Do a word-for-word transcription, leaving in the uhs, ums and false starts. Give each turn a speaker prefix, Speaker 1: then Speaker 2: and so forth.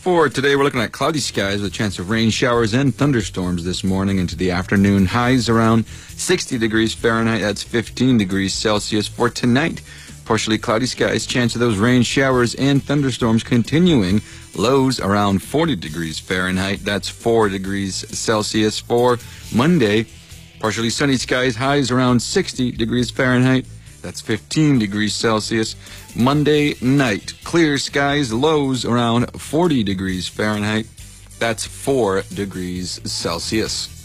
Speaker 1: For today, we're looking at cloudy skies with a chance of rain showers and thunderstorms this morning into the afternoon. Highs around sixty degrees Fahrenheit. That's fifteen degrees Celsius. For tonight, partially cloudy skies. Chance of those rain showers and thunderstorms continuing. Lows around forty degrees Fahrenheit. That's four degrees Celsius. For Monday, partially sunny skies. Highs around sixty degrees Fahrenheit. That's fifteen degrees Celsius. Monday night, clear skies, lows around forty degrees Fahrenheit. That's four degrees Celsius.